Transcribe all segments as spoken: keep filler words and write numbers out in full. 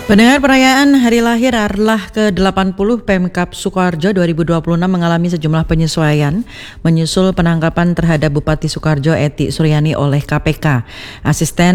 Pendengar, perayaan Hari Lahir Arlah ke delapan puluh Pemkab Sukoharjo dua ribu dua puluh enam mengalami sejumlah penyesuaian menyusul penangkapan terhadap Bupati Sukoharjo Ety Suryani oleh K P K. Asisten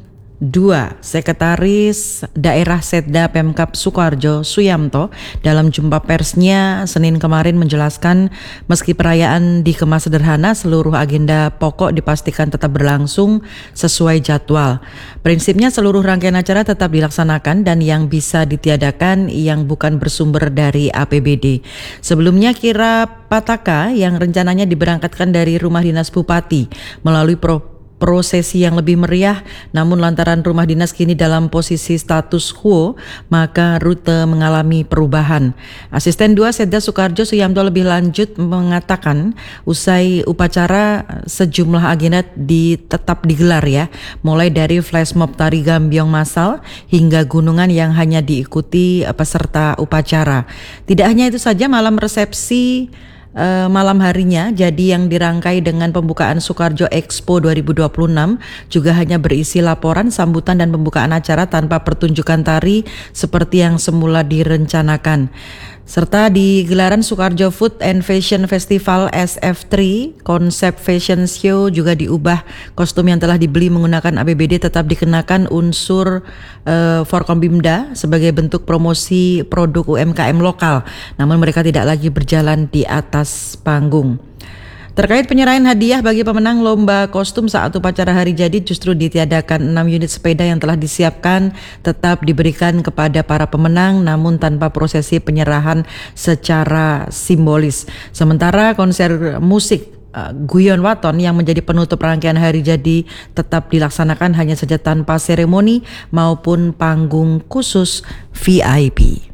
dua Sekretaris Daerah Setda Pemkab Sukoharjo Suyamto dalam jumpa persnya Senin kemarin menjelaskan meski perayaan dikemas sederhana, seluruh agenda pokok dipastikan tetap berlangsung sesuai jadwal. Prinsipnya seluruh rangkaian acara tetap dilaksanakan dan yang bisa ditiadakan yang bukan bersumber dari A P B D. Sebelumnya kira Pataka yang rencananya diberangkatkan dari rumah dinas Bupati melalui pro prosesi yang lebih meriah, namun lantaran rumah dinas kini dalam posisi status quo, maka rute mengalami perubahan. Asisten dua Setda Sukoharjo Suyamto lebih lanjut mengatakan, usai upacara sejumlah agenda di, tetap digelar ya, mulai dari flash mob tari gambyong massal hingga gunungan yang hanya diikuti peserta upacara. Tidak hanya itu saja, malam resepsi Uh, malam harinya jadi yang dirangkai dengan pembukaan Sukoharjo Expo dua ribu dua puluh enam juga hanya berisi laporan, sambutan dan pembukaan acara tanpa pertunjukan tari seperti yang semula direncanakan. Serta di gelaran Sukoharjo Food and Fashion Festival S F tiga, konsep fashion show juga diubah. Kostum yang telah dibeli menggunakan A P B D tetap dikenakan unsur uh, Forkombimda sebagai bentuk promosi produk U M K M lokal. Namun mereka tidak lagi berjalan di atas panggung. Terkait penyerahan hadiah bagi pemenang lomba kostum saat upacara hari jadi justru ditiadakan. Enam unit sepeda yang telah disiapkan tetap diberikan kepada para pemenang namun tanpa prosesi penyerahan secara simbolis. Sementara konser musik uh, Guyon Waton yang menjadi penutup rangkaian hari jadi tetap dilaksanakan hanya saja tanpa seremoni maupun panggung khusus V I P.